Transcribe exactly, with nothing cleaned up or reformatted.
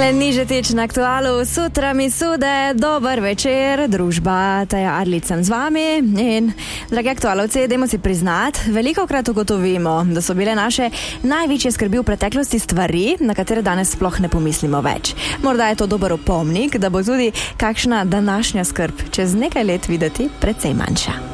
Ale ni že teč na aktualu, sutra mi sude, dober večer, družba, Taja Arlič sem z vami in, dragi aktualovci, dajmo si priznati, veliko krat ugotovimo, da so bile naše največje skrbi v preteklosti stvari, na katere danes sploh ne pomislimo več. Morda je to dober opomnik, da bo tudi kakšna današnja skrb čez nekaj let videti precej manjša.